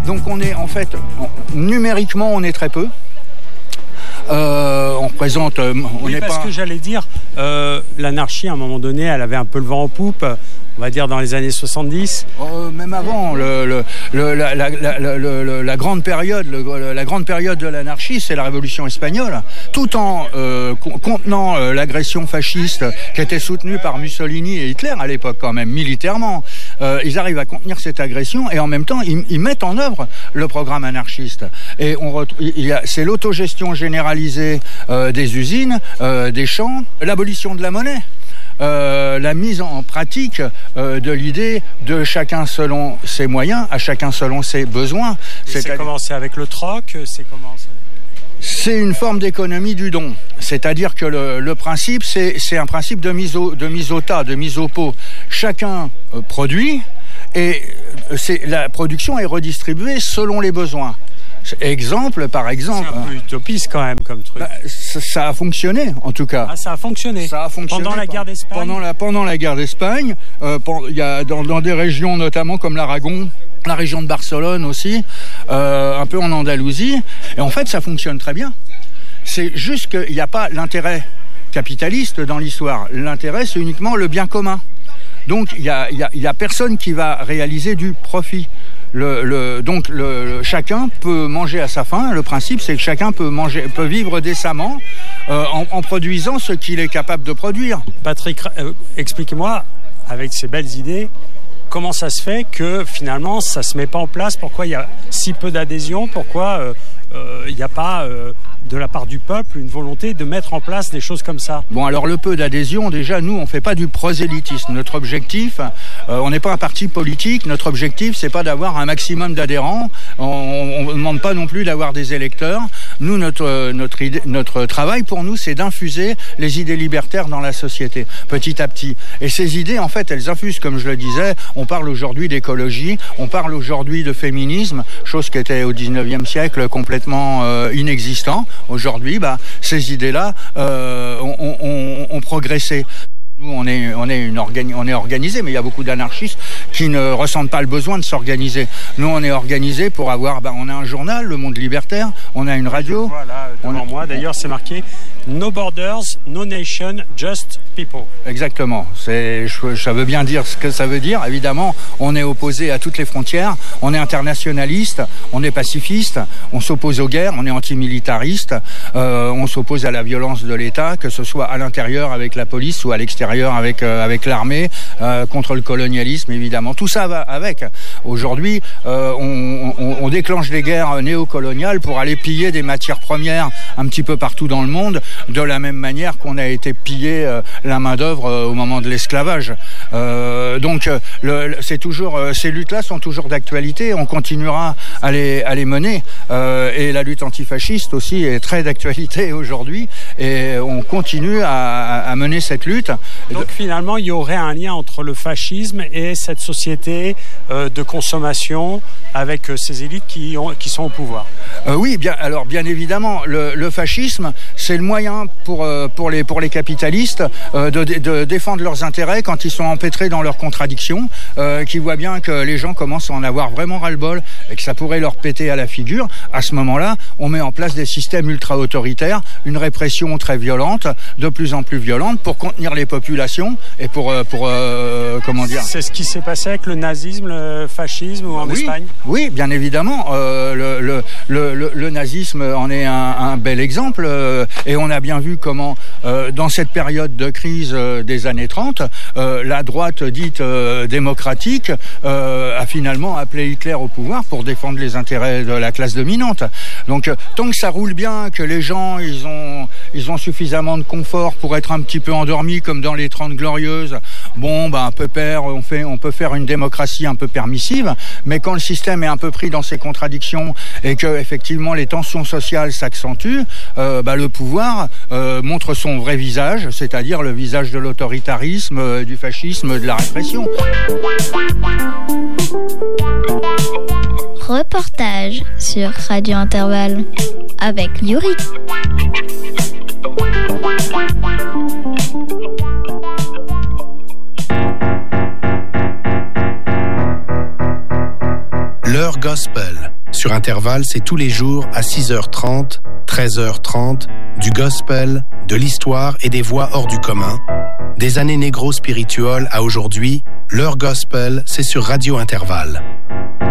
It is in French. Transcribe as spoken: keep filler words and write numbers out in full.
donc on est en fait, numériquement on est très peu. Euh, on représente... On oui, n'est parce pas... que j'allais dire, euh, l'anarchie, à un moment donné, elle avait un peu le vent en poupe, on va dire dans les années soixante-dix. Euh, même avant, le, le, le, la, la, la, la, la, la grande période, le, la grande période de l'anarchie, c'est la Révolution espagnole. Tout en euh, contenant euh, l'agression fasciste qui était soutenue par Mussolini et Hitler à l'époque quand même, militairement. Euh, ils arrivent à contenir cette agression et en même temps, ils, ils mettent en œuvre le programme anarchiste. Et on retrouve, il y a, c'est l'autogestion généralisée euh, des usines, euh, des champs, l'abolition de la monnaie. Euh, la mise en pratique euh, de l'idée de chacun selon ses moyens, à chacun selon ses besoins. C'est, c'est commencé avec le troc, c'est commencé... C'est une forme d'économie du don. C'est-à-dire que le, le principe, c'est, c'est un principe de mise, au, de mise au tas, de mise au pot. Chacun euh, produit et c'est, la production est redistribuée selon les besoins. Exemple, par exemple... C'est un peu utopiste quand même comme truc. Bah, ça, ça a fonctionné, en tout cas. Ah, ça a fonctionné. Ça a fonctionné pendant la guerre d'Espagne. Pendant la, pendant la guerre d'Espagne, euh, il y a dans, dans des régions notamment comme l'Aragon, la région de Barcelone aussi, euh, un peu en Andalousie. Et en fait, ça fonctionne très bien. C'est juste qu'il n'y a pas l'intérêt capitaliste dans l'histoire. L'intérêt, c'est uniquement le bien commun. Donc, il n'y a, y a, y a personne qui va réaliser du profit. Le, le, donc le, le, chacun peut manger à sa faim. Le principe, c'est que chacun peut manger, peut vivre décemment euh, en, en produisant ce qu'il est capable de produire. Patrick, euh, expliquez-moi, avec ces belles idées, comment ça se fait que finalement ça se met pas en place? Pourquoi il y a si peu d'adhésion? Pourquoi il euh, n'y euh, a pas euh, de la part du peuple une volonté de mettre en place des choses comme ça? Bon, alors le peu d'adhésion, déjà, nous, on fait pas du prosélytisme. Notre objectif, euh, on n'est pas un parti politique. Notre objectif, c'est pas d'avoir un maximum d'adhérents. On ne demande pas non plus d'avoir des électeurs. Nous, notre notre idée, notre travail pour nous, c'est d'infuser les idées libertaires dans la société, petit à petit. Et ces idées, en fait, elles infusent, comme je le disais. On parle aujourd'hui d'écologie, on parle aujourd'hui de féminisme, chose qui était au dix-neuvième siècle complètement euh, inexistant. Aujourd'hui, bah, ces idées-là euh, ont, ont, ont progressé. Nous, on est, on est, une organi- on est organisé, mais il y a beaucoup d'anarchistes qui ne ressentent pas le besoin de s'organiser. Nous, on est organisé pour avoir, bah, on a un journal, Le Monde Libertaire, on a une radio. Voilà, devant on a, moi, d'ailleurs, c'est marqué No Borders, No Nation, Just People. Exactement. C'est, ça veut bien dire ce que ça veut dire. Évidemment, on est opposé à toutes les frontières. On est internationaliste, on est pacifiste, on s'oppose aux guerres, on est antimilitariste, euh, on s'oppose à la violence de l'État, que ce soit à l'intérieur avec la police ou à l'extérieur avec euh, avec l'armée, euh, contre le colonialisme, évidemment. Tout ça va avec. Aujourd'hui, euh, on, on, on déclenche des guerres néocoloniales pour aller piller des matières premières un petit peu partout dans le monde, de la même manière qu'on a été pillé euh, la main-d'œuvre euh, au moment de l'esclavage. Euh, donc, euh, le, c'est toujours, euh, ces luttes-là sont toujours d'actualité. On continuera à les, à les mener. Euh, et la lutte antifasciste aussi est très d'actualité aujourd'hui. Et on continue à, à mener cette lutte. Donc, finalement, il y aurait un lien entre le fascisme et cette société euh, de consommation avec euh, ces élites qui, ont, qui sont au pouvoir. Euh, oui, bien, alors bien évidemment, le, le fascisme, c'est le moyen pour, euh, pour, les, pour les capitalistes euh, de, de défendre leurs intérêts quand ils sont empêtrés dans leurs contradictions, euh, qui voient bien que les gens commencent à en avoir vraiment ras-le-bol et que ça pourrait leur péter à la figure. À ce moment-là, on met en place des systèmes ultra-autoritaires, une répression très violente, de plus en plus violente, pour contenir les populations et pour, euh, pour euh, comment dire... C'est ce qui s'est passé avec le nazisme, le fascisme ou en oui, Espagne? Oui, bien évidemment. Euh, le, le, le, le, le nazisme en est un, un bel exemple. Euh, et on a bien vu comment, euh, dans cette période de crise euh, des années trente, euh, la droite dite euh, démocratique euh, a finalement appelé Hitler au pouvoir pour défendre les intérêts de la classe dominante. Donc, euh, tant que ça roule bien, que les gens ils ont, ils ont suffisamment de confort pour être un petit peu endormis, comme dans les Trente Glorieuses, bon, ben, un peu père, on, fait, on peut faire une démocratie un peu permissive, mais quand le système est un peu pris dans ses contradictions et que effectivement les tensions sociales s'accentuent, euh, ben, le pouvoir euh, montre son vrai visage, c'est-à-dire le visage de l'autoritarisme, euh, du fascisme, de la répression. Reportage sur Radio Intervalle avec Yuri. L'heure gospel. Sur Intervalle, c'est tous les jours à six heures trente, treize heures trente, du gospel, de l'histoire et des voix hors du commun. Des années négro spirituelles à aujourd'hui, l'heure gospel, c'est sur Radio Intervalle.